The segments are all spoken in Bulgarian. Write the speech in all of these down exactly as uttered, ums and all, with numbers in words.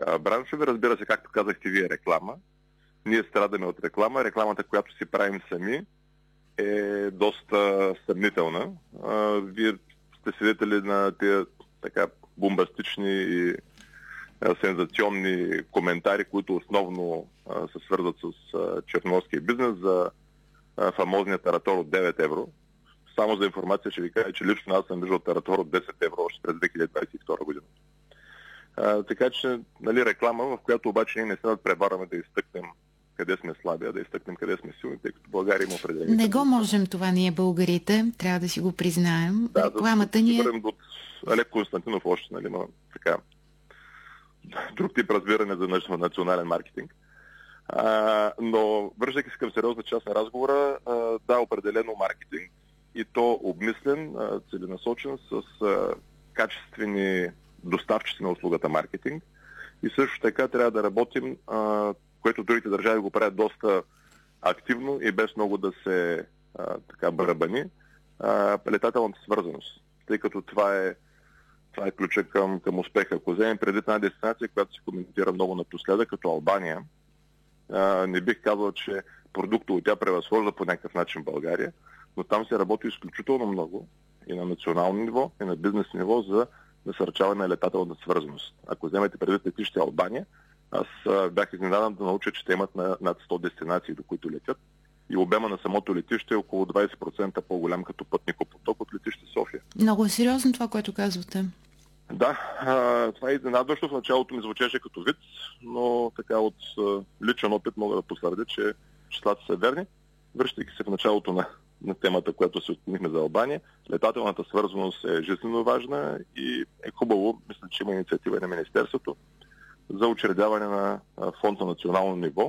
а, браншове. Разбира се, както казахте вие, реклама. Ние страдаме от реклама. Рекламата, която си правим сами, е доста съмнителна. А, вие сте свидетели на тези така бомбастични и а, сензационни коментари, които основно а, се свързват с а, черноморския бизнес за а, фамозния таратор от девет евро. Само за информация ще ви кажа, че лично аз съм виждал таратор от десет евро още през две хиляди двадесет и втора година. А, така че, нали, реклама, в която обаче ние не се да пребараме да изтъкнем къде сме слаби, а да изтъкнем къде сме силни, тъй като България има определени. Не го можем това ние българите, трябва да си го признаем. Да, рекламата да, ни е... от Олег Константинов още, нали, има така друг тип разбиране за национален маркетинг. А, но, връщайки се към сериозна част на разговора, а, да, определено маркетинг. И то обмислен, а, целенасочен, с а, качествени доставчици на услугата маркетинг. И също така трябва да работим, а, което другите държави го правят доста активно и без много да се а, така барабани, а, летателната свързаност. Тъй като това е, това е ключа към, към успеха. Ако вземем преди една дестинация, която се коментира много напоследък, като Албания, а, не бих казал, че продуктово тя превъзхожда по някакъв начин България, но там се работи изключително много и на национално ниво, и на бизнес ниво за насърчаване на летателната свързаност. Ако вземете преди летище Албания, аз а, бях изненадан да науча, че те имат на, над сто дестинации, до които летят. И обема на самото летище е около двадесет процента по-голям като пътникопоток от летище София. Много е сериозно това, което казвате. Да, а, това е изненадващо. В началото ми звучеше като виц, но така от а, личен опит мога да потвърдя, че числата са верни. Връщайки се в началото на, на темата, която се отклонихме за Албания, летателната свързаност е жизненно важна и е хубаво, мисля, че има инициатива на Министерството за учредяване на фонд на национално ниво.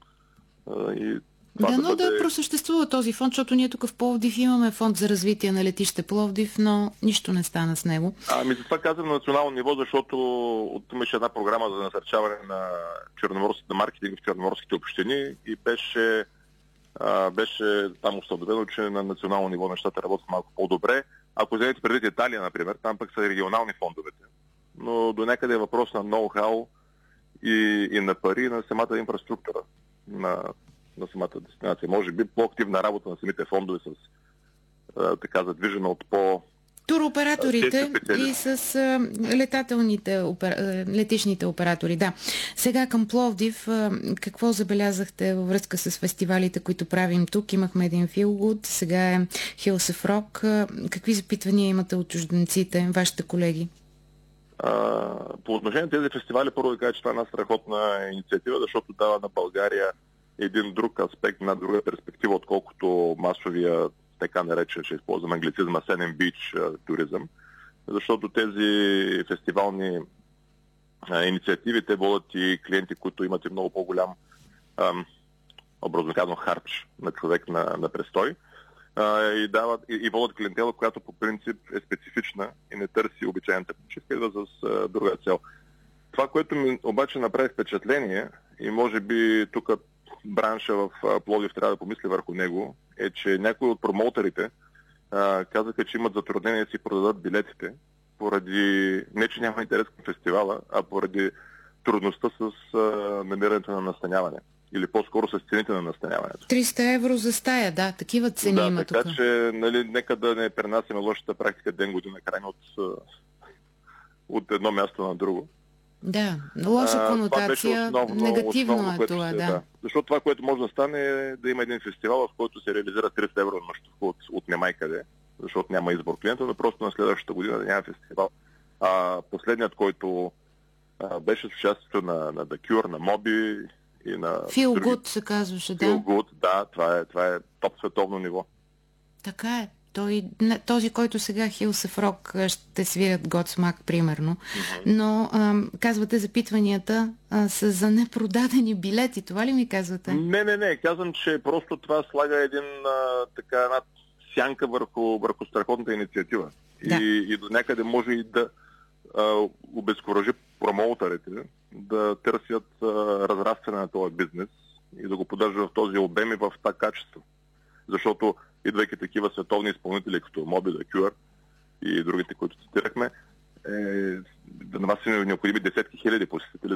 И да, но да, бъде... да просъществува този фонд, защото ние тук в Пловдив имаме фонд за развитие на летище Пловдив, но нищо не стана с него. Ами за това казвам на национално ниво, защото имаше една програма за насърчаване на черноморските маркетинг в черноморските общини и беше, а, беше там установено, че на национално ниво нещата работят малко по-добре. Ако вземете преди Италия, например, там пък са регионални фондовете. Но до някъде е въпрос на ноу-хау и, и на пари, и на самата инфраструктура на, на самата дестинация. Може би по-активна работа на самите фондове с а, така задвижена от по... Туроператорите и с а, летателните, опер... летишните оператори. Да. Сега към Пловдив, а, какво забелязахте във връзка с фестивалите, които правим тук? Имахме един Филгуд, сега е Hills of Rock. А, какви запитвания имате от чужденците, вашите колеги? Uh, по отношение на тези фестивали, първо да кажа, че това е една страхотна инициатива, защото дава на България един друг аспект, една друга перспектива, отколкото масовия, така наречен, ще използвам англицизма, Сенен бич туризъм. Защото тези фестивални а, инициативи, те водят и клиенти, които имат и много по-голям, ам, образно казано, харч на човек на, на престой. И, дават, и, и водят клиентела, която по принцип е специфична и не търси обичайната почивка, идва с а, друга цел. Това, което ми обаче направи впечатление, и може би тук бранша в а, Пловдив трябва да помисли върху него, е, че някои от промоутерите а, казаха, че имат затруднение да си продадат билетите, поради, не че няма интерес към фестивала, а поради трудността с а, намирането на настаняване. Или по-скоро с цените на настаняването. триста евро за стая, да, такива цени да, има тук. Да, така че, нали, нека да не пренасяме лошата практика ден година крайно от, от едно място на друго. Да, лоша конотация, а, основно, негативно основно, е това, ще, да. да. Защото това, което може да стане е да има един фестивал, в който се реализира триста евро на нощувка от, от немай къде, защото няма избор клиента, но просто на следващата година да няма фестивал. А последният, който а, беше с участието на, на The Cure, на Моби, и на Feel Good се казваше, да. Feel Good, да, това е, това е топ световно ниво. Така е. Той, този, който сега Hills of Rock ще свирят Godsmack, примерно. Mm-hmm. Но а, казвате, запитванията а, са за непродадени билети. Това ли ми казвате? Не, не, не. Казвам, че просто това слага един а, така една сянка върху, върху страхотната инициатива. Да. И, и до някъде може и да а, обезкуражи промоутерите да търсят а, разрастване на този бизнес и да го поддържат в този обем и в това качество. Защото идвайки такива световни изпълнители, като Моби, The Cure и другите, които цитирахме, е, на вас са необходими десетки хиляди посетители,